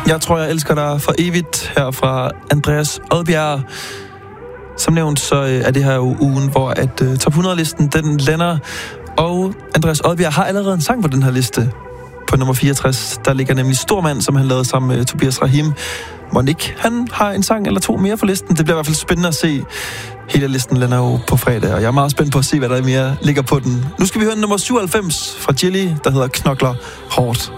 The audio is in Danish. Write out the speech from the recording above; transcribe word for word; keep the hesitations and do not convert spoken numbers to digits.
Jeg tror, jeg elsker dig for evigt her fra Andreas Odbjerg. Som nævnt, så er det her jo ugen, hvor at uh, top hundrede-listen, den lander. Og Andreas Odbjerg har allerede en sang på den her liste. På nummer fireogtres, der ligger nemlig Stormand, som han lavede sammen med Tobias Rahim. Monique, han har en sang eller to mere på listen. Det bliver i hvert fald spændende at se. Hele listen lander jo på fredag, og jeg er meget spændt på at se, hvad der mere ligger på den. Nu skal vi høre nummer syvoghalvfems fra Jilly, der hedder Knokler Hårdt.